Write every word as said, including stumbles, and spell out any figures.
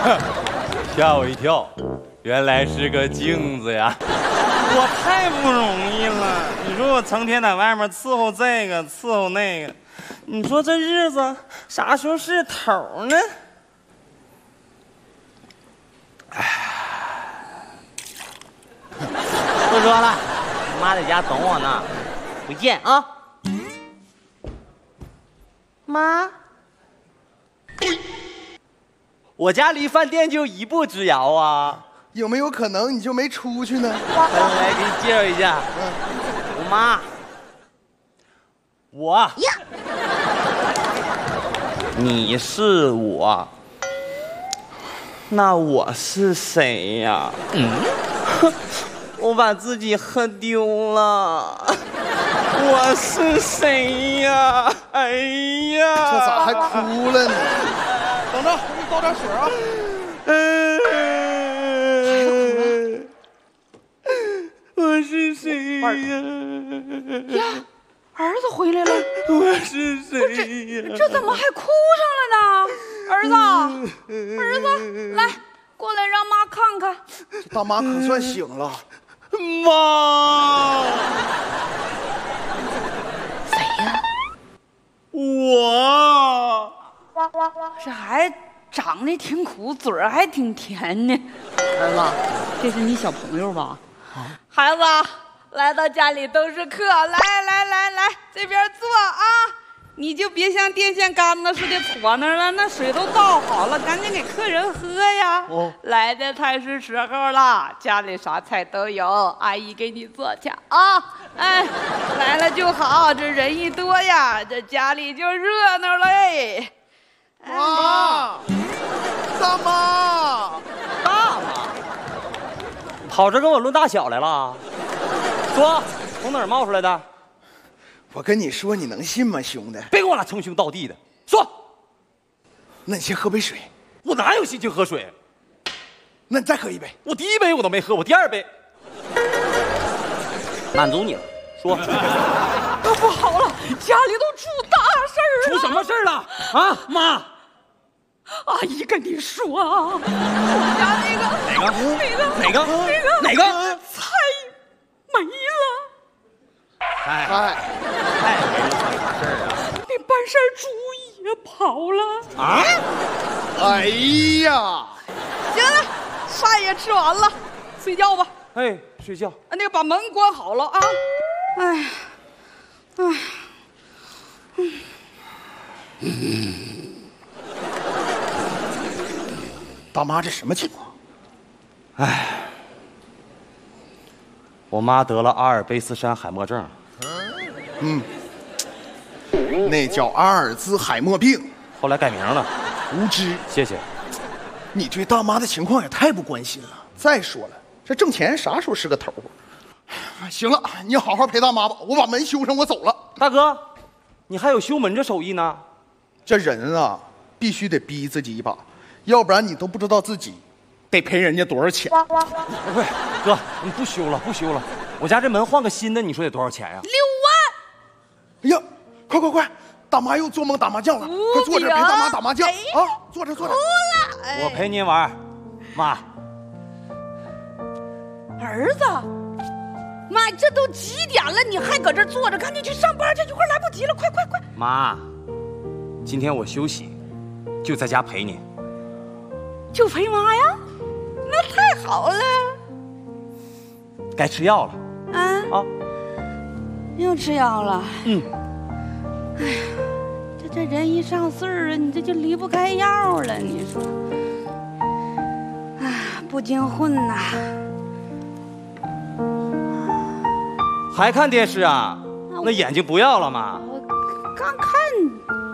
吓我一跳，原来是个镜子呀！ 我太不容易了，你说我成天在外面伺候这个伺候那个，你说这日子啥时候是头呢？ 哎，不说了，妈在家等我呢，不见啊。妈，我家离饭店就一步之遥啊。 有没有可能你就没出去呢？ 来，给你介绍一下，嗯，我妈，我呀，你是我，那我是谁呀？嗯，我把自己喝丢了，我是谁呀？哎呀， 这咋还哭了呢？等着，我给你倒点水啊。 嗯。我是谁呀？ 呀，儿子回来了。 我是谁呀？ 这怎么还哭上了呢？儿子，儿子，来，过来让妈看看。 大妈可算醒了。 妈， 谁呀？ 我。 这还长得挺苦，嘴儿还挺甜呢。儿子，这是你小朋友吧？孩子，来到家里都是客，来来来来，这边坐啊！你就别像电线杆子似的坐那儿了，那水都倒好了，赶紧给客人喝呀！哦，来的才是时候了，家里啥菜都有，阿姨给你做去啊！哎，来了就好，这人一多呀，这家里就热闹嘞。 妈，大妈， 大妈。跑这跟我论大小来了？说，从哪儿冒出来的？ 我跟你说，你能信吗，兄弟？ 别跟我俩称兄道弟的。说， 那你先喝杯水。 我哪有心情喝水？ 那你再喝一杯。 我第一杯我都没喝，我第二杯满足你了。说， 不好了，家里都出大事儿了！ 出什么事儿了？啊，妈！ 阿姨跟你说啊，我们家那个哪个那个哪个那个哪个菜没了。 哎哎， 太没了，啥事儿啊？ 那办事猪也跑了啊！ 哎呀， 行了，饭也吃完了，睡觉吧。 哎，睡觉。 那个把门关好了啊。哎呀，哎， 嗯。大妈，这什么情况？ 哎，我妈得了阿尔卑斯山海默症。 嗯，那叫阿尔兹海默病， 后来改名了。 无知。 谢谢。 你对大妈的情况也太不关心了。再说了，这挣钱啥时候是个头？行了，你好好陪大妈吧，我把门修上，我走了。 大哥，你还有修门这手艺呢？ 这人啊，必须得逼自己一把。要不然你都不知道自己得赔人家多少钱。 不是，哥，你不修了，不修了。我家这门换个新的，你说得多少钱呀？ 六万！哎呀，快快快！大妈又做梦打麻将了，快坐这陪大妈打麻将啊！坐着坐着。 我陪您玩，妈。 儿子，妈，这都几点了，你还搁这坐着？赶紧去上班去，一会儿来不及了，快快快！ 妈，今天我休息，就在家陪你。 就陪妈呀，那太好了。 该吃药了啊啊！又吃药了。 嗯。 哎呀，这这人一上岁数啊，你这就离不开药了。你说，啊，不经混呐。 还看电视啊？那眼睛不要了吗？ 我刚看